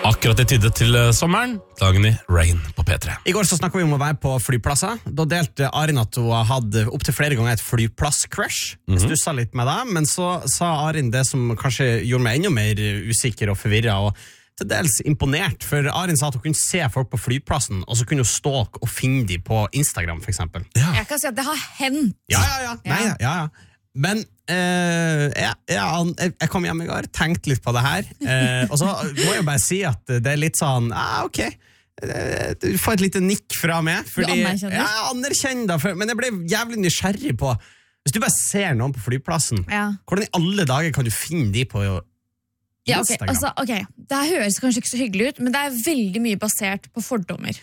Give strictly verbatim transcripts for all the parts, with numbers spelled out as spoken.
Akkurat i tide til sommeren, dagen i Rain på P tre. I går så snakket vi om å være på flyplasser. Da delte Arin at hun hadde opp til flere ganger et flyplass-crush. Jeg stusset litt med det, men så sa Arin det som kanskje gjorde meg enda mer usikker og forvirret, og til dels imponert, for Arin sa at hun kunne se folk på flyplassen, og så kunne hun stalke og finne dem på Instagram, for eksempel. Ja. Jeg kan si at det har hendt. Ja, ja, ja. Nei, ja, ja. Men eh, jeg, jeg, jeg kom hjem i går, tenkte litt på det her, eh, og så må jeg jo bare si at det er litt sånn, ah, ok, du får et lite nikk fra meg, fordi du anerkjenner? Ja, jeg anerkjenner det, for, men jeg ble jævlig nysgjerrig på, hvis du bare ser noen på flyplassen, ja. Hvordan i alle dager kan du finne de på Instagram? Ja, okay. Altså, okay. Det høres kanskje ikke så hyggelig ut, men det er veldig mye basert på fordommer.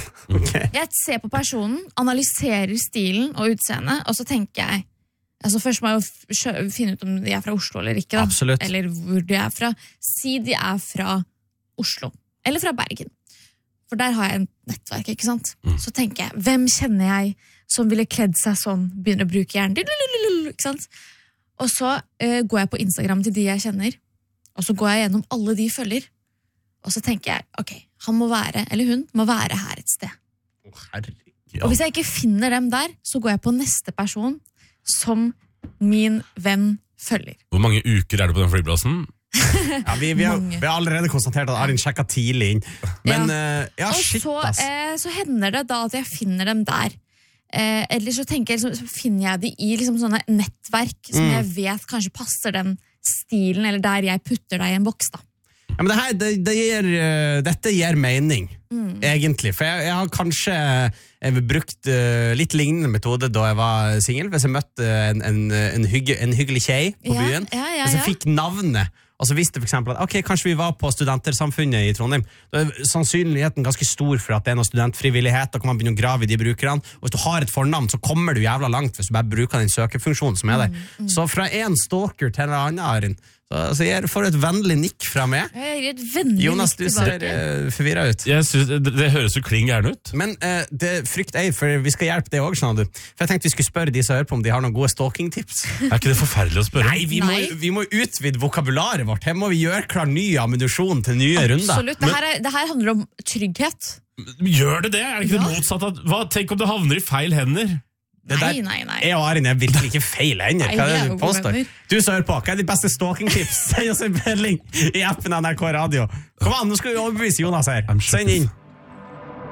Okay. Jeg ser på personen, analyserer stilen og utseendet, og så tenker jeg, altså først må jeg jo finne ut om de er fra Oslo eller ikke da. Absolutt. Eller hvor de er fra. Si de er fra Oslo, eller fra Bergen. For der har jeg en nettverk, ikke sant? Mm. Så tenker jeg, hvem kjenner jeg som ville kledd seg sånn, begynner å bruke hjernen, ikke sant? Og så uh, går jeg på Instagram til de jeg kjenner, og så går jeg gjennom alle de følger, og så tenker jeg, ok, han må være, eller hun må være her et sted. Oh, herregud. Og hvis jeg ikke finner dem der, så går jeg på neste person, som min venn følger. Hvor mange uker er det på den flyplassen? Ja, vi, vi, har, vi har allerede konstatert at Arin sjekket tidlig inn. Men, ja. Uh, ja, og shit, så, eh, så hender det da at jeg finner dem der. Eh, eller så tenker jeg, liksom, så finner jeg det i liksom, sånne nettverk som mm. jeg vet kanskje passer den stilen, eller der jeg putter deg i en boks da. Ja, men det her, det, det gir, uh, dette gir mening, mm. egentlig. For jeg, jeg har kanskje jeg har brukt uh, litt lignende metode da jeg var single. Hvis jeg møtte en, en, en, hygge, en hyggelig tjej på ja, byen, ja, ja, hvis jeg ja. fikk navnet, og så visste for eksempel at ok, kanskje vi var på studentersamfunnet i Trondheim, da er sannsynligheten ganske stor for at det er noe studentfrivillighet, da kan man begynne å grave i de brukerne, og hvis du har et fornavn, så kommer du jævla langt hvis du bare bruker den søkefunksjonen som er der. Mm, mm. Så fra en stalker til en annen, Arin, så, så jeg får et vennlig nikk fra meg. Jeg gir et vennlig Jonas, du ser uh, forvirret ut. Jeg synes, det, det høres jo kling gjerne ut. Men uh, det frykt jeg, for vi skal hjelpe det også, skjønner du. For jeg tenkte vi skulle spørre de som hører på om de har noen gode stalking-tips. Er ikke det forferdelig å spørre? Nei, vi, Nei. Må, vi må utvide vokabularet vårt. Her må vi gjøre klar ny ammunisjon til nye Absolutt. runder. Absolutt. Det her, er, det her handler om trygghet. Gjør det det? Er det ikke ja. Det motsatte? Hva? Tenk om det havner i feil hender? Nei, der, nei, nei. Jeg og Arin er virkelig ikke feil hender. Hva er det du påstår? Du som hører på, hva er de beste stalking-tips? Send oss en melding i appen N R K Radio. Kom an, nå skal vi overbevise Jonas her. Send inn.